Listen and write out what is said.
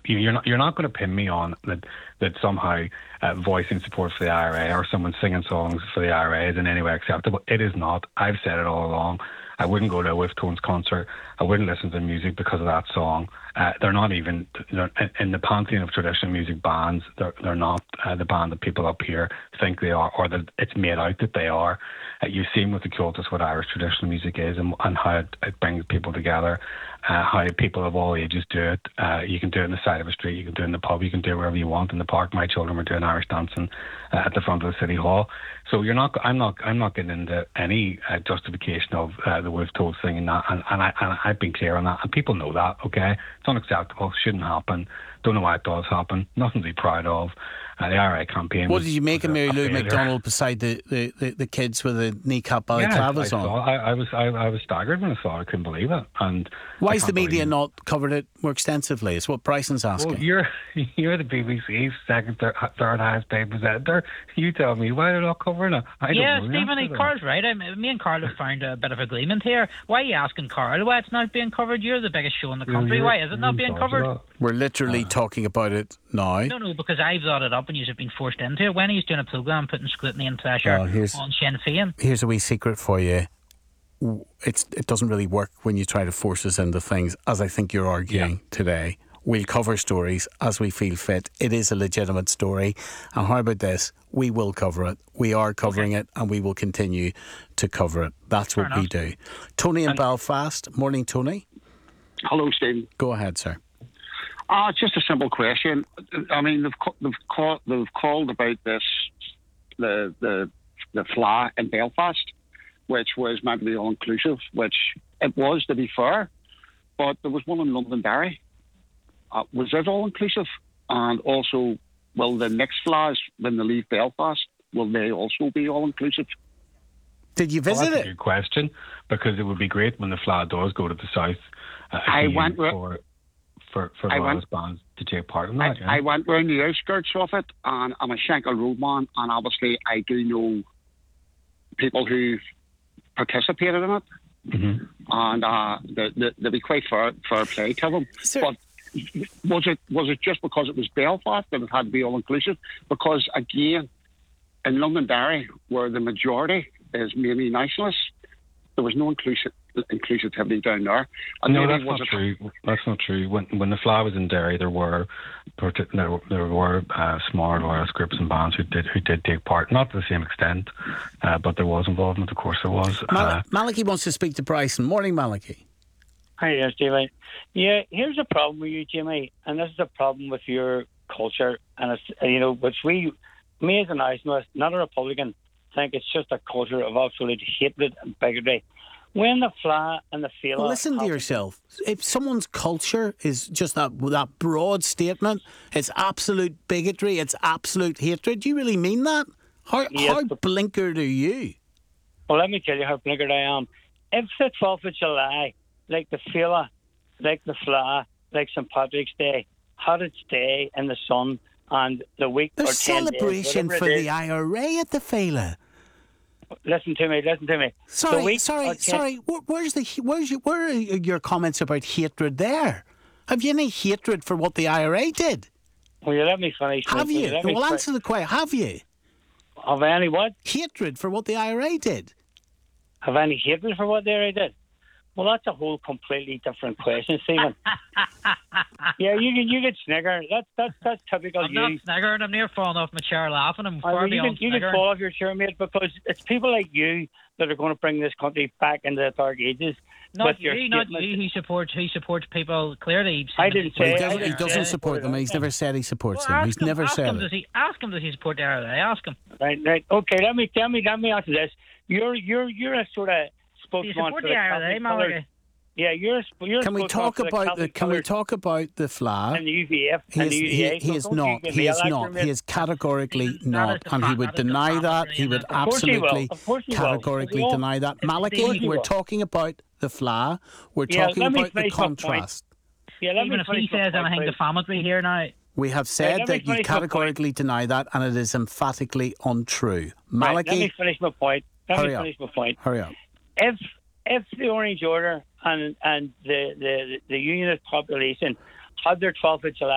you're not going to pin me on that somehow voicing support for the IRA or someone singing songs for the IRA is in any way acceptable. It is not. I've said it all along. I wouldn't go to a Wiftones concert. I wouldn't listen to the music because of that song. They're not even in the pantheon of traditional music bands. They're not the band that people up here think they are, or that it's made out that they are. You've seen with the Cultus what Irish traditional music is and how it brings people together. How people of all ages do it. You can do it on the side of a street. You can do it in the pub. You can do it wherever you want in the park. My children were doing Irish dancing at the front of the city hall. So I'm not getting into any justification of the Wiftones thing and that. And I've been clear on that, and people know that. Okay, it's unacceptable. Shouldn't happen. Don't know why it does happen. Nothing to be proud of. The IRA campaign. What did you make of Mary Lou McDonald beside the kids with the kneecap balaclavas on? I was staggered when I saw it. I couldn't believe it. And why is the media not covered it more extensively? It's what Bryson's asking. Well, you're the BBC's second, third highest paid presenter. You tell me why they're not covering it. I don't know. Stephen, Carl's right. Me and Carl have found a bit of agreement here. Why are you asking Carl why it's not being covered? You're the biggest show in the country. Why is it not being covered? We're literally talking about it now. No, because I've brought it up and you've been forced into it. When he's doing a programme putting scrutiny and pressure on Sinn Féin. Here's a wee secret for you. It doesn't really work when you try to force us into things, as I think you're arguing today. We'll cover stories as we feel fit. It is a legitimate story. And how about this? We will cover it. We are covering it, and we will continue to cover it. That's what we do. Tony in Belfast. Morning, Tony. Hello, Stephen. Go ahead, sir. Just a simple question. I mean, they've called about this the Fleadh in Belfast, which was meant to be all inclusive, which it was, to be fair, but there was one in Londonderry. Was it all inclusive? And also, will the next Fleadhs, when they leave Belfast, will they also be all inclusive? Did you visit that's a good question, because it would be great when the Fleadh does go to the south. I went for those bands to take part in that. I went round the outskirts of it, and I'm a Shankill Road man, and obviously I do know people who participated in it, and they'll be quite fair play to them. But was it just because it was Belfast that it had to be all inclusive? Because again, in Londonderry, where the majority is mainly nationalists, there was no inclusivity down there. And no, that's not true. That's not true. When the Fleadh was in Derry, there were small loyalist groups and bands who did take part, not to the same extent, but there was involvement. Of course, there was. Malachy wants to speak to Bryson. Morning, Malachy. Hi there, Stevie. Yeah, here's a problem with you, Jimmy, and this is a problem with your culture, and it's which me as a nationalist, not a Republican, think it's just a culture of absolute hatred and bigotry. When the Fleadh and the Fela... Well, listen to yourself. If someone's culture is just that broad statement, it's absolute bigotry, it's absolute hatred, do you really mean that? How blinkered are you? Well, let me tell you how blinkered I am. If the 12th of July, like the Fela, like the Fleadh, like St. Patrick's Day, had its day in the sun and the week There's or 10 celebration days, for the IRA at the Fela. Listen to me. Sorry. Where are your comments about hatred there? Have you any hatred for what the IRA did? Will you let me finish? Have you? Well, answer the question. Have you? Have any what? Hatred for what the IRA did. Have any hatred for what the IRA did? Well, that's a whole completely different question, Stephen. Yeah, you get snigger. That's typical. I'm not sniggering. I'm near falling off my chair laughing. I'm far beyond you can fall off your chair, mate, because it's people like you that are going to bring this country back into the dark ages. Not you. He supports people clearly. I didn't say he doesn't support them. He's never said he supports them. He's never said it. Ask him does he support the IRA? Ask him. Right. Okay. Let me answer this. You're a sort of spokesman for the IRA, Malachy. Yeah, you're. Can we talk about the Fleadh? And the UVF. He is not. He is not. He is categorically not, and he would deny that. He would absolutely categorically deny that. Malachy, we're talking about the Fleadh. We're talking about the contrast. Even if he says anything defamatory here now. We have said that you categorically deny that, and it is emphatically untrue. Malachy, let me finish my point. Hurry up. If the Orange Order and the unionist population had their 12th of July